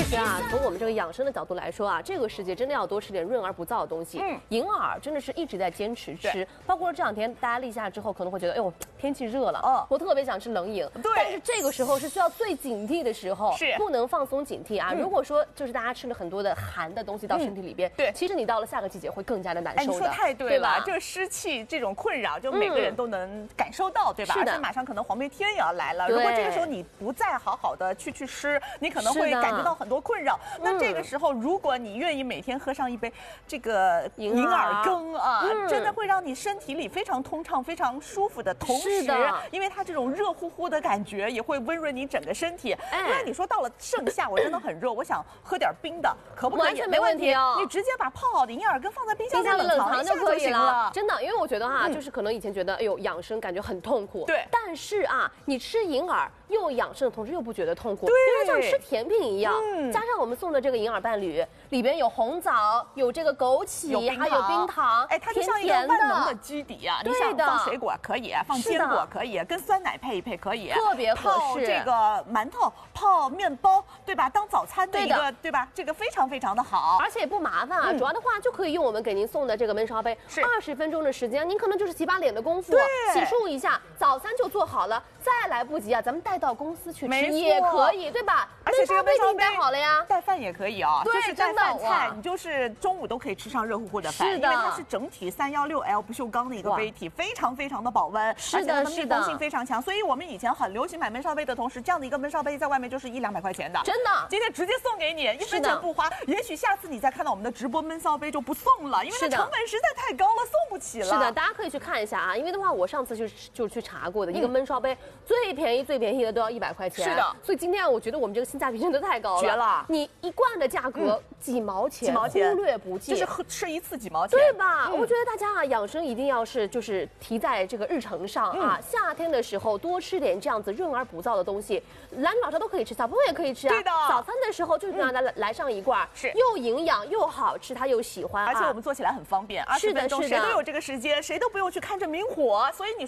实啊，从我们这个养生的角度来说啊，这个世界真的要多吃点润而不燥的东西。银耳真的是一直在坚持吃，包括这两天大家立夏之后可能会觉得，哎呦，天气热了，我特别想吃冷饮。对，但是这个时候是需要最警惕的时候，是不能放松警惕啊。如果说就是大家吃了很多的寒的东西到身体里边，对，其实你到了下个季节会更加的难受的。 你说太对了，这个湿气这种困扰，就每个人都能感受到，对吧？而且马上可能黄梅天也要来了，如果这个时候你不再好好的去吃，你可能会感觉到很多困扰。那这个时候，如果你愿意每天喝上一杯这个银耳羹啊，真的会让你身体里非常通畅、非常舒服的同时，因为它这种热乎乎的感觉也会温润你整个身体。那你说到了盛夏，我真的很热，我想喝点冰的，可不可以？ 完全没问题哦， 你直接把泡好的银耳羹放在冰箱里冷藏就可以了。真的，因为我觉得哈，就是可能以前觉得哎呦养生感觉很痛苦，对，但是啊，你吃银耳又养生的同时又不觉得痛苦，因为像吃甜品一样。加上我们送的这个银耳伴侣，里边有红枣，有这个枸杞，还有冰糖， 哎，它就像一个万能的基底啊。你想放水果可以，放坚果可以，跟酸奶配一配可以， 特别合适。 泡这个馒头，泡面包，对吧？当早餐的一个，对吧？这个非常非常的好， 而且也不麻烦啊。主要的话就可以用我们给您送的这个焖烧杯，20分钟的时间，您可能就是洗把脸的功夫，洗漱一下，早餐就做好了。再来不及啊，咱们带到公司去吃也可以，对吧？ 而且这个焖烧杯带好了呀， 带饭也可以啊，就是带饭菜，你就是中午都可以吃上热乎乎的饭，因为它是整体316L 不锈钢的一个杯体，非常非常的保温， 是的， 密封性非常强，所以我们以前很流行买焖烧杯的同时，这样的一个焖烧杯在外面就是100-200块钱的， 真的， 今天直接送给你，1分钱不花。也许下次你再看到我们的直播焖烧杯就不送了，因为它成本实在太高了，送不起了。 是的，大家可以去看一下啊，因为的话，我上次就去查过的，一个焖烧杯最便宜的都要100块钱。是的，所以今天我觉得我们这个性价比真的太高了， 绝了！ 你一罐的价格几毛钱，忽略不计， 就是吃一次几毛钱， 对吧？我觉得大家啊，养生一定要是就是提在这个日程上啊。夏天的时候多吃点这样子润而不燥的东西，男女老少都可以吃，小朋友也可以吃啊。对的，早餐的时候就让大家来上一罐，是又营养又好吃，他又喜欢， 而且我们做起来很方便，20分钟谁都有这个时间，谁都不用去看着明火，所以你